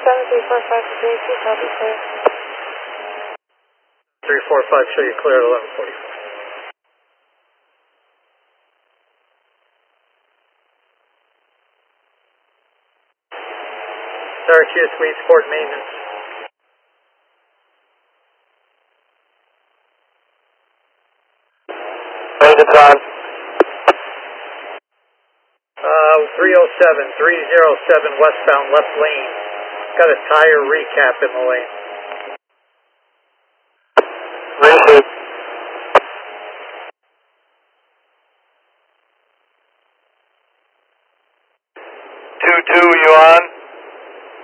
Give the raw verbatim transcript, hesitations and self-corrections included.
seven three four five to J T, copy, clear. three four five, show you clear at eleven forty-four. Syracuse, Weedsport maintenance. Maintenance on. Uh, three oh seven, three oh seven westbound left lane. Got a tire recap in the lane.